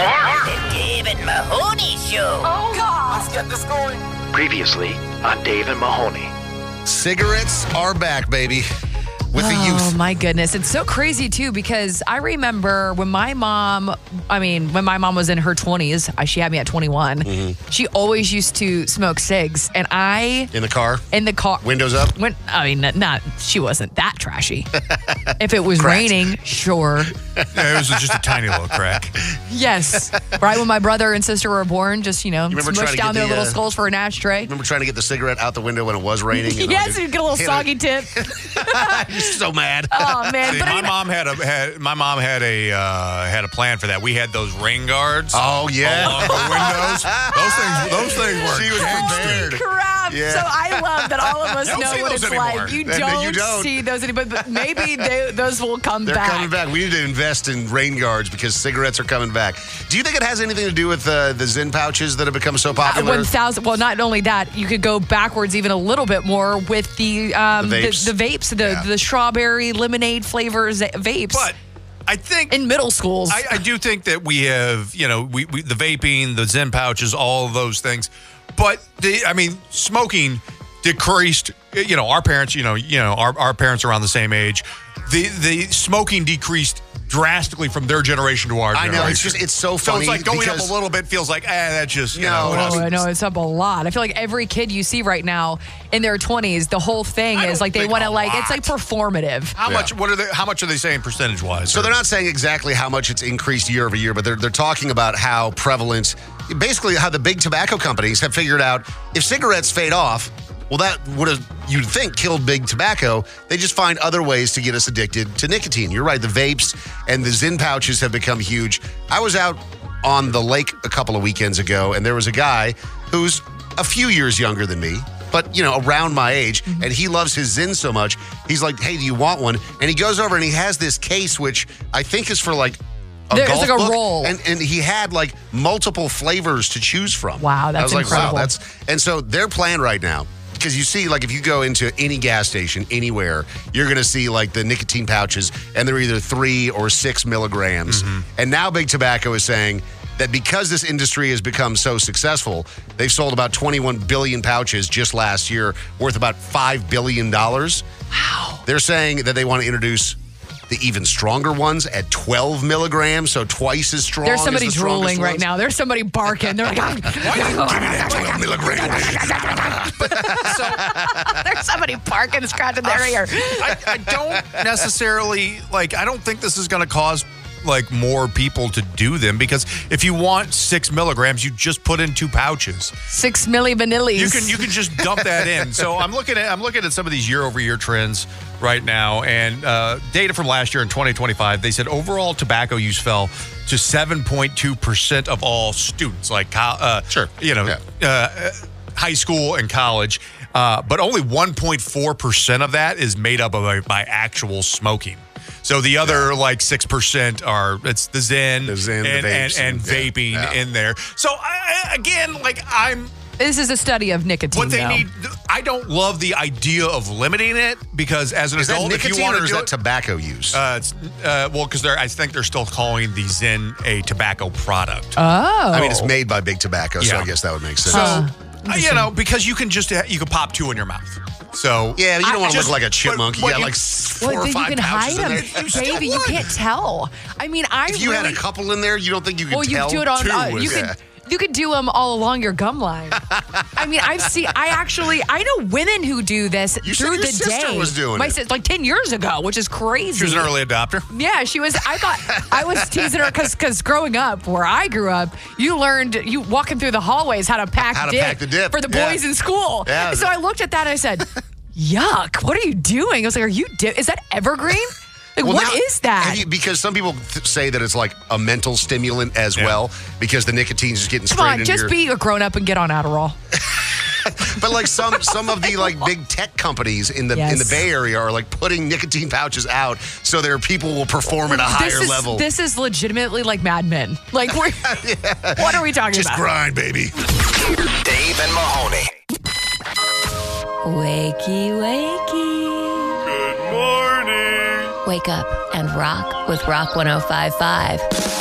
The Dave and Mahoney Show. Oh, God. Let's get this going. Previously on Dave and Mahoney. Cigarettes are back, baby. With the youth. Oh, my goodness. It's so crazy, too, because I remember when my mom was in her 20s, she had me at 21, she always used to smoke cigs. And In the car? Windows up? She wasn't that trashy. If it was raining, sure. Yeah, it was just a tiny little crack. Yes. Right when my brother and sister were born, just, remember trying smush to down get their the, little skulls for an ashtray. Remember trying to get the cigarette out the window when it was raining? Yes, you get a little soggy tip. You're so mad. Oh, man. See, But my mom had a plan for that. We had those rain guards. Oh, yeah. Along the windows. Those things were. She was prepared. Crap. Yeah. So I love that all of us You don't know see what those it's anymore. like. You You don't don't. see those anymore, but maybe those will come They're back. coming back. We need to invest in rain guards because cigarettes are coming back. Do you think it has anything to do with the Zyn pouches that have become so popular? 1,000. Well, not only that, you could go backwards even a little bit more with the vapes, the strawberry lemonade flavors vapes. But I think in middle schools, I do think that we have, we the vaping, the Zyn pouches, all of those things. But smoking decreased. Our parents, our parents around the same age. The smoking decreased drastically from their generation to our generation. I know. It's so funny. So it's like going up because a little bit feels like, that's just, I know it's up a lot. I feel like every kid you see right now in their 20s, the whole thing is like they want to it's like performative. How much are they saying percentage-wise? So they're not saying exactly how much it's increased year over year, but they're talking about how prevalent, basically how the big tobacco companies have figured out if cigarettes fade off, well, that would have, you'd think, killed big tobacco. They just find other ways to get us addicted to nicotine. You're right. The vapes and the Zyn pouches have become huge. I was out on the lake a couple of weekends ago, and there was a guy who's a few years younger than me, but, around my age, and he loves his Zyn so much. He's like, hey, do you want one? And he goes over and he has this case, which I think is for like There's golf like a book, roll. and he had like multiple flavors to choose from. Wow, that's I was like, incredible. wow, and so their plan right now, because you see, like, if you go into any gas station anywhere, you're going to see like the nicotine pouches, and they're either 3 or 6 milligrams. And now Big Tobacco is saying that because this industry has become so successful, they've sold about 21 billion pouches just last year, worth about $5 billion. Wow. They're saying that they want to introduce the even stronger ones at 12 milligrams, so twice as strong. There's somebody as the drooling right ones. now. There's somebody barking. They're like, Give me that 12 milligrams. there's somebody barking, scratching their ear. I don't necessarily, I don't think this is going to cause more people to do them, because if you want 6 milligrams, you just put in 2 pouches. 6 milli vanillis. You can just dump that in. So I'm looking at some of these year-over-year trends right now, and data from last year in 2025, they said overall tobacco use fell to 7.2% of all students, high school and college, but only 1.4% of that is made up of by actual smoking. So the other 6% it's the Zyn, the vapes and vaping in there. So This is a study of nicotine. what they need. I don't love the idea of limiting it, because as an Is that adult, if you nicotine want or to is do that it, tobacco use? because I think they're still calling the Zyn a tobacco product. Oh. I mean, it's made by Big Tobacco, so Yeah. I guess that would make sense. So, because you can pop 2 in your mouth. So yeah, you don't want to just- look like a chipmunk. You but got you- like 4 Well, or then 5 you can pouches hide in them, there. baby. You can't tell. I mean, If you had a couple in there, you don't think you could Well, you tell? do it on. 2 is- You could do them all along your gum line. I mean, I know women who do this You said through your the sister day. was doing it. Like 10 years ago, which is crazy. She was an early adopter. Yeah, she was. I was teasing her because growing up, where I grew up, you learned walking through the hallways how to pack the dip for the boys in school. Yeah. So I looked at that and I said, "Yuck! What are you doing?" I was like, "Are you? Is that evergreen?" Like, Well, what now, is that? because some people say that it's like a mental stimulant as well, because the nicotine's just getting Come straight on, into just be a grown up and get on Adderall. But like some of the big tech companies in the Bay Area are putting nicotine pouches out so their people will perform at a higher level. This is legitimately like Mad Men. Like, what are we talking Just about? grind, baby. Dave and Mahoney. Wakey, wakey. Good morning. Wake up and rock with Rock 105.5.